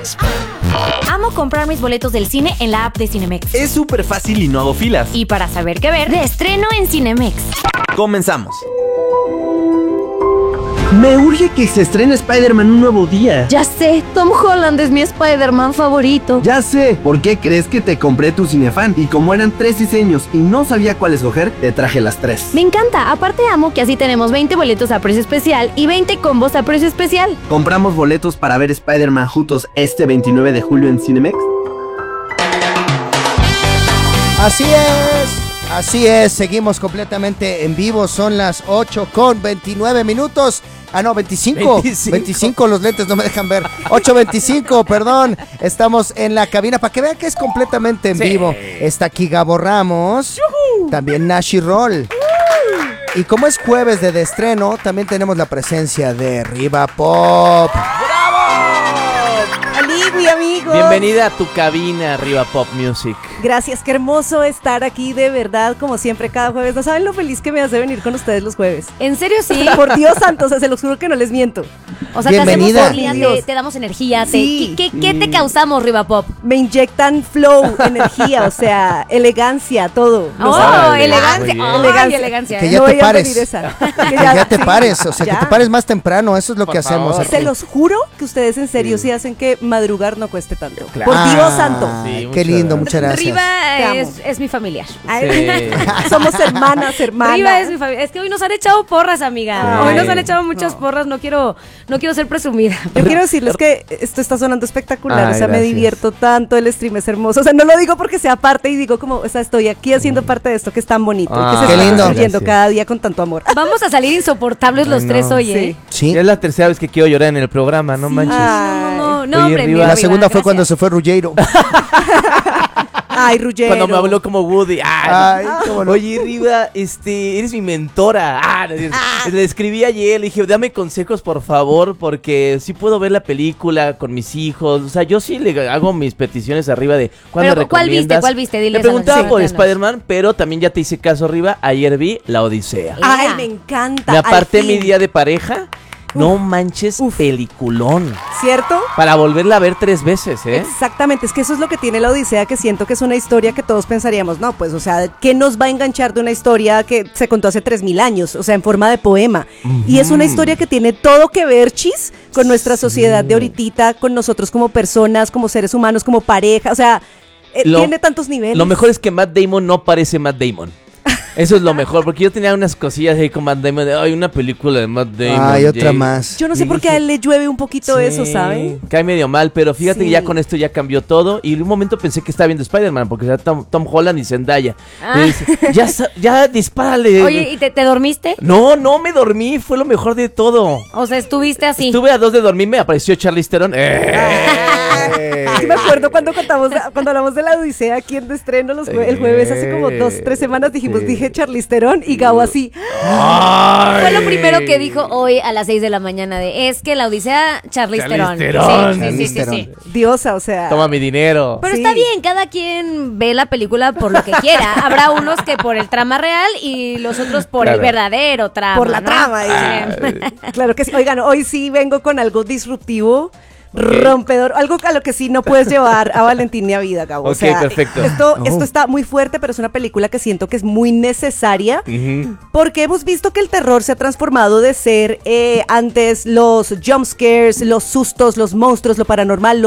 Amo comprar mis boletos del cine en la app de Cinemex. Es súper fácil y no hago filas. Y para saber qué ver, de estreno en Cinemex. Comenzamos. Me urge que se estrene Spider-Man un nuevo día. Ya sé, Tom Holland es mi Spider-Man favorito. Ya sé, ¿por qué crees que te compré tu Cinefan? Y como eran 3 diseños y no sabía cuál escoger, te traje las 3. Me encanta, aparte amo que así tenemos 20 boletos a precio especial y 20 combos a precio especial. Compramos boletos para ver Spider-Man juntos este 29 de julio en Cinemex. Así es, seguimos completamente en vivo, son las 8:29. Ah, no, 25. 25, los lentes no me dejan ver. 8:25, perdón. Estamos en la cabina para que vean que es completamente en vivo. Está aquí Gabo Ramos, también Nashi Roll. Y como es jueves de estreno, también tenemos la presencia de Riva Pop. Mi amigo. Bienvenida a tu cabina, Riva Pop Music. Gracias, qué hermoso estar aquí, de verdad, como siempre, cada jueves. No saben lo feliz que me hace venir con ustedes los jueves. ¿En serio sí? Por Dios santo, o sea, se los juro que no les miento. O sea, Bienvenida. te hacemos energía, te damos energía. Sí. ¿Qué te causamos, Riva Pop? Me inyectan flow, energía, o sea, elegancia, todo. Oh, Órale, elegancia. muy Ay, bien. elegancia. Que ¿eh? ya No te voy a pares. pedir esa. Que ya te sí, pares, o sea, ya. que te pares más temprano, eso es lo Por que hacemos favor. aquí. Se los juro que ustedes en serio sí hacen que madrugar no cueste tanto. Claro. Por Dios santo. Sí, Qué muchas lindo, muchas gracias. Riva Te amo. es mi familiar. Ay, somos hermanas. Riva es mi familia. Es que hoy nos han echado porras, amiga. Ay. Hoy nos han echado muchas porras. No quiero ser presumida. Yo quiero decirles que esto está sonando espectacular, Ay, o sea, me gracias. divierto tanto, el stream es hermoso, o sea, no lo digo porque sea parte y digo como, o sea, estoy aquí haciendo parte de esto que es tan bonito, y que se Qué está lindo. construyendo Gracias. cada día con tanto amor. Vamos a salir insoportables los Ay, tres no. hoy, ¿eh? Sí. Ya es la tercera vez que quiero llorar en el programa, no manches. No, Oye, hombre, Riva. mira, La Riva, segunda fue gracias. cuando se fue Ruggiero. Ay, Ruggero. Cuando me habló como Woody. Ay, cómo no. Oye, Riva, eres mi mentora. Le escribí ayer, le dije, dame consejos, por favor, porque sí puedo ver la película con mis hijos. O sea, yo sí le hago mis peticiones arriba de cuándo Pero, ¿cuál recomiendas. ¿cuál viste? Diles Le preguntaba a los por ciudadanos. Spider-Man, pero también ya te hice caso, Riva. Ayer vi La Odisea. Ay, me encanta. Me aparté al mi fin. día de pareja. No manches, peliculón. ¿Cierto? Para volverla a ver 3 veces, ¿eh? Exactamente, es que eso es lo que tiene la Odisea, que siento que es una historia que todos pensaríamos, no, pues, o sea, ¿qué nos va a enganchar de una historia que se contó hace 3000 años? O sea, en forma de poema. Y es una historia que tiene todo que ver, Chis, con nuestra sociedad de ahorita, con nosotros como personas, como seres humanos, como pareja, o sea, tiene tantos niveles. Lo mejor es que Matt Damon no parece Matt Damon. Eso es lo mejor, porque yo tenía unas cosillas ahí con Matt Damon. Hay una película de Matt Damon. Ay, otra más. Yo no sé por qué a él le llueve un poquito eso, ¿saben? Cae medio mal, pero fíjate Sí. que ya con esto ya cambió todo. Y en un momento pensé que estaba viendo Spider-Man, porque era Tom Holland y Zendaya. Ah. Y dice, ya dispárale. Oye, ¿y te dormiste? No me dormí, fue lo mejor de todo. O sea, estuviste así. Estuve a 2 de dormirme, apareció Charlize Theron. Sí me acuerdo cuando hablamos de la Odisea aquí en de estreno el jueves, hace como 2-3 semanas, dije Charlize Theron y Gabo así. Fue lo primero que dijo hoy a las 6 de la mañana es que la Odisea, Charlize Theron. Sí. Diosa, o sea. Toma mi dinero. Pero Sí. está bien, cada quien ve la película por lo que quiera. Habrá unos que por el trama real y los otros por el Claro. verdadero trama. Por la ¿no? trama. Claro que sí. Oigan, hoy sí vengo con algo disruptivo, rompedor, algo a lo que sí no puedes llevar a Valentín ni a vida, Gabo. Ok, perfecto. Esto está muy fuerte, pero es una película que siento que es muy necesaria, porque hemos visto que el terror se ha transformado de ser antes los jump scares, los sustos, los monstruos, lo paranormal,